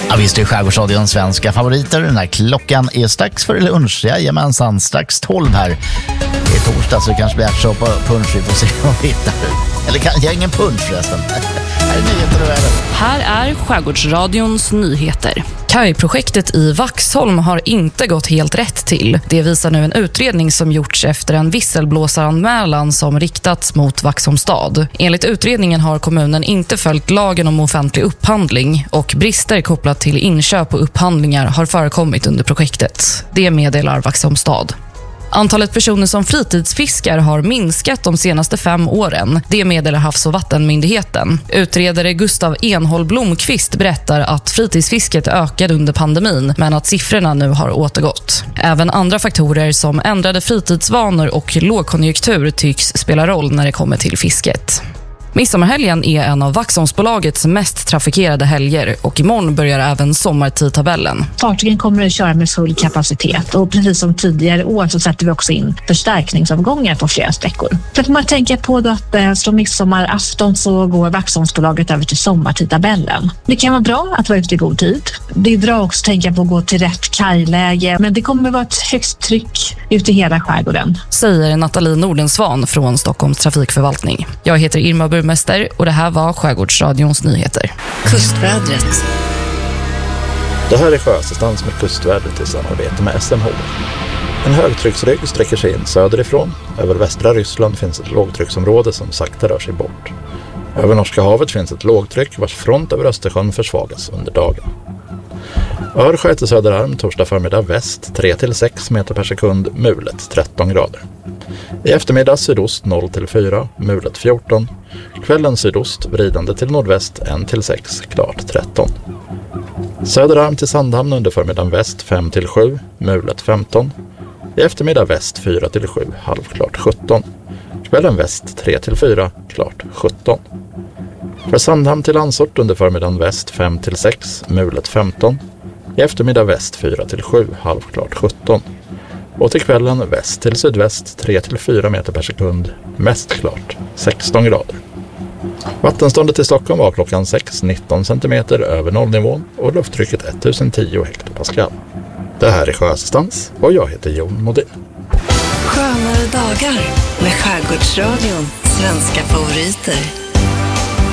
Ja, visst är Skärgårdsradions svenska favoriter. Den här klockan är strax för lunch. Jajamensan, strax 12 här. Det är torsdag så det kanske blir ärtsoppa och punsch. Vi får se om vi hittar. Eller kan jag ingen punsch förresten. Här är nyheter och väder. Här är Skärgårdsradions nyheter. Kajprojektet i Vaxholm har inte gått helt rätt till. Det visar nu en utredning som gjorts efter en visselblåsaranmälan som riktats mot Vaxholms stad. Enligt utredningen har kommunen inte följt lagen om offentlig upphandling och brister kopplat till inköp och upphandlingar har förekommit under projektet. Det meddelar Vaxholms stad. Antalet personer som fritidsfiskar har minskat de senaste 5 åren. Det meddelar Havs- och vattenmyndigheten. Utredare Gustav Enholm Blomqvist berättar att fritidsfisket ökade under pandemin men att siffrorna nu har återgått. Även andra faktorer som ändrade fritidsvanor och lågkonjunktur tycks spela roll när det kommer till fisket. Midsommarhelgen är en av Vaxholmsbolagets mest trafikerade helger och imorgon börjar även sommartidtabellen. Fartygen kommer att köra med full kapacitet och precis som tidigare år så sätter vi också in förstärkningsomgångar på flera sträckor. Så att man tänker på då att från midsommarafton så går Vaxholmsbolaget över till sommartidtabellen. Det kan vara bra att vara ute i god tid. Det är bra också att tänka på att gå till rätt kajläge, men det kommer att vara ett högst tryck ute i hela skärgården. Säger Nathalie Nordensvan från Stockholms trafikförvaltning. Jag heter Irma Burmester och det här var Skärgårdsradions nyheter. Kustvädret. Det här är Sjöassistans med kustvädret i samarbete med SMH. En högtrycksrygg sträcker sig in söderifrån. Över västra Ryssland finns ett lågtrycksområde som sakta rör sig bort. Över Norska havet finns ett lågtryck vars front över Östersjön försvagas under dagen. Örsjö till söderarm torsdag förmiddag väst 3-6 meter per sekund, mulet 13 grader. I eftermiddag sydost 0-4, mulet 14. Kvällen sydost vridande till nordväst 1-6, klart 13. Söderarm till Sandhamn under förmiddagen väst 5-7, mulet 15. I eftermiddag väst 4-7, halvklart 17. Kvällen väst 3-4, klart 17. För Sandhamn till Landsort under förmiddagen väst 5-6, mulet 15. I eftermiddag väst 4-7, halvklart 17. Och till kvällen väst till sydväst 3-4 meter per sekund, mest klart 16 grader. Vattenståndet i Stockholm var klockan 6, 19 cm över nollnivån och lufttrycket 1010 hektopascal. Det här är Sjöassistans och jag heter Jon Modin. Skönare dagar med Skärgårdsradion, svenska favoriter.